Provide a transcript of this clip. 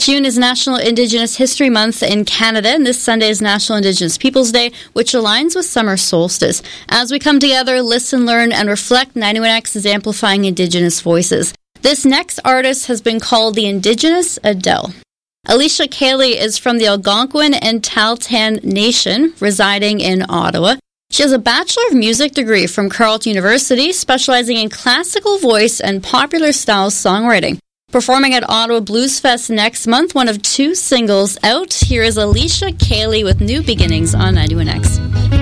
June is National Indigenous History Month in Canada, and this Sunday is National Indigenous Peoples Day, which aligns with summer solstice. As we come together, listen, learn, and reflect, 91X is amplifying Indigenous voices. This next artist has been called the Indigenous Adele. Alicia Cayley is from the Algonquin and Tahltan Nation, residing in Ottawa. She has a Bachelor of Music degree from Carleton University, specializing in classical voice and popular style songwriting. Performing at Ottawa Blues Fest next month, one of 2 singles out. Here is Alicia Cayley with New Beginnings on 91X.